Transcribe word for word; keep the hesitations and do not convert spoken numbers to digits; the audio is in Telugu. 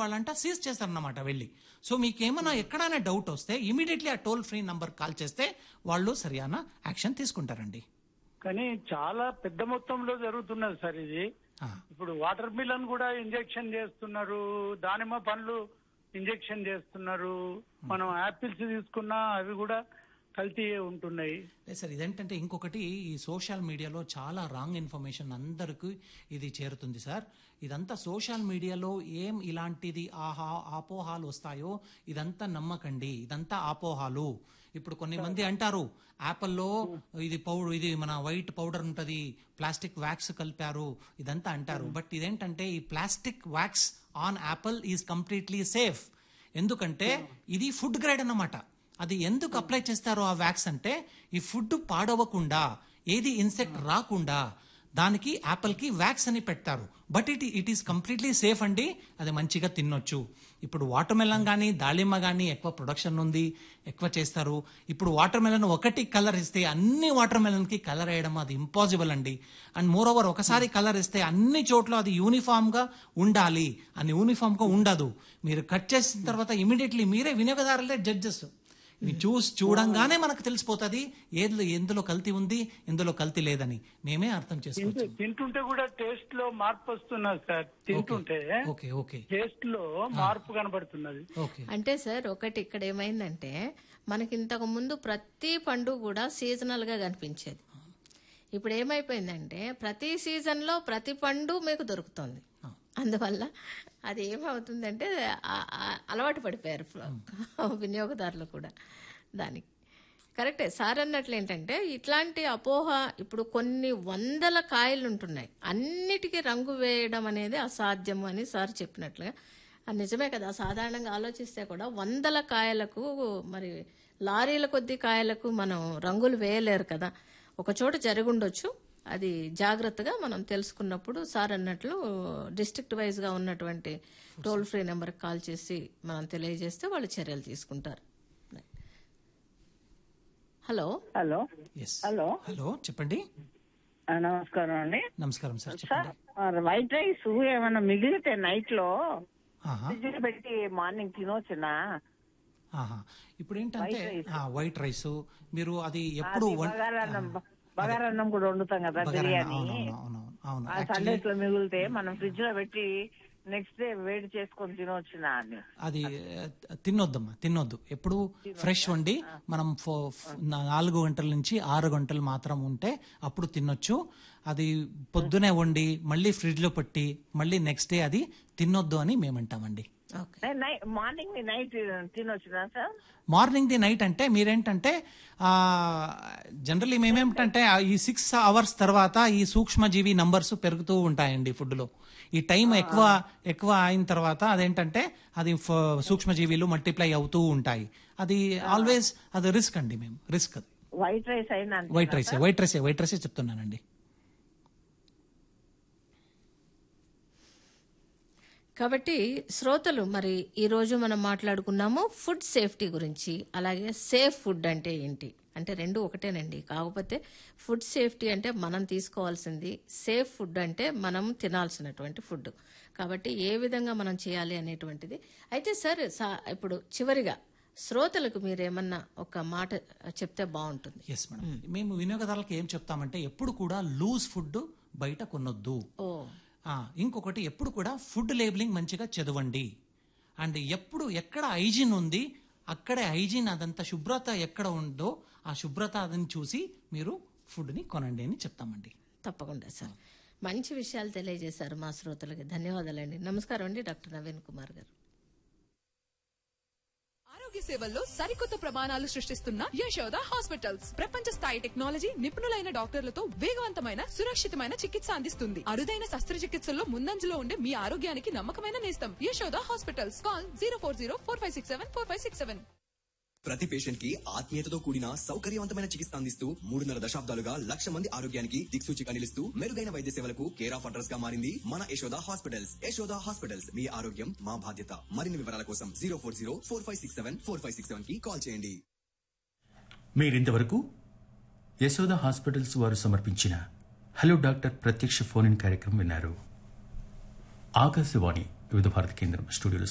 వాళ్ళంట సీజ్ చేస్తారన్నమాట వెళ్ళి. సో మీకేమైనా ఎక్కడైనా డౌట్ వస్తే ఇమీడియట్లీ ఆ టోల్ ఫ్రీ నంబర్ కాల్ చేస్తే వాళ్ళు సరైన యాక్షన్ తీసుకుంటారండి. కానీ చాలా పెద్ద మొత్తంలో జరుగుతున్నది సార్ ఇది. ఇప్పుడు వాటర్ మిలన్ కూడా ఇంజెక్షన్ చేస్తున్నారు, దానిమ్మ పండ్లు ఇంజెక్షన్ చేస్తున్నారు, మనం యాపిల్స్ తీసుకున్నా అవి కూడా కల్తీ ఉంటున్నాయి. లేదు సార్, ఇదేంటంటే ఇంకొకటి ఈ సోషల్ మీడియాలో చాలా రాంగ్ ఇన్ఫర్మేషన్ అందరికీ ఇది చేరుతుంది సార్. ఇదంతా సోషల్ మీడియాలో ఏం ఇలాంటిది ఆహా అపోహాలు వస్తాయో ఇదంతా నమ్మకండి, ఇదంతా అపోహాలు. ఇప్పుడు కొన్ని మంది అంటారు యాపిల్లో ఇది పౌడర్, ఇది మన వైట్ పౌడర్ ఉంటుంది, ప్లాస్టిక్ వ్యాక్స్ కలిపారు, ఇదంతా అంటారు. బట్ ఇదేంటంటే ఈ plastic wax on Apple is completely safe. ఎందుకంటే ఇది ఫుడ్ గ్రేడ్ అన్నమాట. అది ఎందుకు అప్లై చేస్తారో ఆ వ్యాక్స్ అంటే ఈ ఫుడ్ పాడవకుండా, ఏది ఇన్సెక్ట్ రాకుండా దానికి యాపిల్ కి వ్యాక్స్ అని పెడతారు. But it it is completely safe అండి, అది మంచిగా తినొచ్చు. ఇప్పుడు వాటర్ మెలన్ కానీ దాళిమ్మ కానీ ఎక్కువ ప్రొడక్షన్ ఉంది, ఎక్కువ చేస్తారు. ఇప్పుడు వాటర్ మెలన్ ఒకటి కలర్ ఇస్తే అన్ని వాటర్ మెలన్ కి కలర్ వేయడం అది ఇంపాసిబుల్ అండి. అండ్ మోర్ ఓవర్ ఒకసారి కలర్ ఇస్తే అన్ని చోట్ల అది యూనిఫామ్ గా ఉండాలి, అని యూనిఫామ్ గా ఉండదు. మీరు కట్ చేసిన తర్వాత ఇమీడియట్లీ మీరే వినియోగదారులే జడ్జెస్. చూసి చూడంగానే మనకు తెలిసిపోతుంది ఏది ఎందులో కల్తీ ఉంది, ఎందులో కల్తీ లేదని మేమే అర్థం చేసుకోవచ్చు. తింటుంటే కూడా టేస్ట్ లో మార్పు వస్తున్నది సార్. తింటుంటే ఓకే ఓకే టేస్ట్ లో మార్పు కనబడుతున్నది. అంటే సార్ ఒకటి ఇక్కడ ఏమైందంటే మనకి ఇంతకు ముందు ప్రతి పండు కూడా సీజనల్ గా కనిపించేది. ఇప్పుడు ఏమైపోయిందంటే ప్రతి సీజన్ లో ప్రతి పండు మీకు దొరుకుతుంది. అందువల్ల అది ఏమవుతుందంటే అలవాటు పడిపోయారు వినియోగదారులు కూడా దానికి. కరెక్టే సార్ అన్నట్లు ఏంటంటే ఇట్లాంటి అపోహ, ఇప్పుడు కొన్ని వందల కాయలు ఉంటున్నాయి, అన్నిటికీ రంగు వేయడం అనేది అసాధ్యము అని సార్ చెప్పినట్లుగా అది నిజమే కదా. సాధారణంగా ఆలోచిస్తే కూడా వందల కాయలకు మరి లారీల కొద్ది కాయలకు మనం రంగులు వేయలేరు కదా. ఒక చోట జరిగి ఉండొచ్చు, అది జాగ్రత్తగా మనం తెలుసుకున్నప్పుడు సార్ అన్నట్లు డిస్ట్రిక్ట్ వైజ్ గా ఉన్నటువంటి టోల్ ఫ్రీ నెంబర్ కాల్ చేసి మనం తెలియజేస్తే వాళ్ళు చర్యలు తీసుకుంటారు. హలో హలో హలో హలో చెప్పండి. నమస్కారం అండి. నమస్కారం సార్. సార్ వైట్ రైస్ ఏమన్నా మిగిలితే నైట్ లో ఫ్రిడ్జ్ పెట్టి మార్నింగ్ తినొచ్చునా? ఇప్పుడు ఏంటంటే వైట్ రైస్ మీరు అది ఎప్పుడు బగారన్నం కూడా వండుతాం కదా, బిర్యానీ సండేస్ లో మిగిలితే మనం ఫ్రిడ్జ్ లో పెట్టి నెక్స్ట్ డే వేడి చేసుకొని తినవచ్చునా అని? అది తినొద్దమ్మా, తినొద్దు. ఎప్పుడు ఫ్రెష్ వండి మనం నాలుగు గంటల నుంచి ఆరు గంటలు మాత్రం ఉంటే అప్పుడు తినొచ్చు. అది పొద్దునే వండి మళ్ళీ ఫ్రిడ్జ్ లో పెట్టి మళ్ళీ నెక్స్ట్ డే అది తినొద్దు అని మేమంటామండి. Morning the night తినొచ్చునా sir? Morning the night అంటే మీరేంటంటే జనరల్లీ మేమేమిటంటే ఈ సిక్స్ అవర్స్ తర్వాత ఈ సూక్ష్మజీవి నంబర్స్ పెరుగుతూ ఉంటాయండి ఫుడ్ లో. ఈ టైం ఎక్కువ ఎక్కువ అయిన తర్వాత అదేంటంటే అది సూక్ష్మజీవిలు మల్టిప్లై అవుతూ ఉంటాయి. అది ఆల్వేస్ అది రిస్క్ అండి. మేము రిస్క్ అది వైట్ రైస్ అయినా white rice white rice white రైసే చెప్తున్నానండి. కాబట్టి శ్రోతలు, మరి ఈరోజు మనం మాట్లాడుకున్నాము ఫుడ్ సేఫ్టీ గురించి. అలాగే సేఫ్ ఫుడ్ అంటే ఏంటి అంటే రెండు ఒకటేనండి. కాకపోతే ఫుడ్ సేఫ్టీ అంటే మనం తీసుకోవాల్సింది, సేఫ్ ఫుడ్ అంటే మనం తినాల్సినటువంటి ఫుడ్. కాబట్టి ఏ విధంగా మనం చేయాలి అనేటువంటిది. అయితే సార్ ఇప్పుడు చివరిగా శ్రోతలకు మీరేమన్నా ఒక మాట చెప్తే బాగుంటుంది. ఎస్ మేడం, మేము వినియోగదారులకు ఏం చెప్తామంటే ఎప్పుడు కూడా లూజ్ ఫుడ్ బయట కొనొద్దు. ఓ ఇంకొకటి ఎప్పుడు కూడా ఫుడ్ లేబులింగ్ మంచిగా చదవండి. అండ్ ఎప్పుడు ఎక్కడ హైజీన్ ఉంది అక్కడే హైజీన్ అదంతా శుభ్రత ఎక్కడ ఉందో ఆ శుభ్రత అదని చూసి మీరు ఫుడ్ని కొనండి అని చెప్తామండి. తప్పకుండా సార్, మంచి విషయాలు తెలియజేశారు మా శ్రోతలకి. ధన్యవాదాలండి. నమస్కారం అండి డాక్టర్ నవీన్ కుమార్ గారు. ఆరోగ్య సేవల్లో సరికొత్త ప్రమాణాలు సృష్టిస్తున్న యశోద హాస్పిటల్స్ ప్రపంచ స్థాయి టెక్నాలజీ, నిపుణులైన డాక్టర్లతో వేగవంతమైన సురక్షితమైన చికిత్స అందిస్తుంది. అరుదైన శస్త్రచికిత్సల్లో ముందంజలో ఉండే మీ ఆరోగ్యానికి నమ్మకమైన నేస్తం Yashoda hospitals. Call zero four zero four five six seven four five six seven. ప్రతి పేషెంట్ కి ఆత్మీయతతో కూడిన సౌకర్యవంతమైన చికిత్స అందిస్తూ మూడున్నర దశాబ్దాలుగా లక్ష మంది ఆరోగ్యానికి దిక్సూచిగా నిలుస్తూ మెరుగైన వైద్య సేవలకు కేర్ ఆఫ్ అడ్రస్ గా మారింది మన యశోద హాస్పిటల్స్. యశోద హాస్పిటల్స్, మీ ఆరోగ్యం మా బాధ్యత. మరిన్ని వివరాల కోసం zero four zero four five six seven four five six seven కి కాల్ చేయండి. మీరింతవరకు యశోద హాస్పిటల్స్ వారు సమర్పించిన హలో డాక్టర్ ప్రత్యక్ష ఫోన్ ఇన్ కార్యక్రమం విన్నారు. ఆకాశవాణి వివిధ భారతి కేంద్రం స్టూడియోలో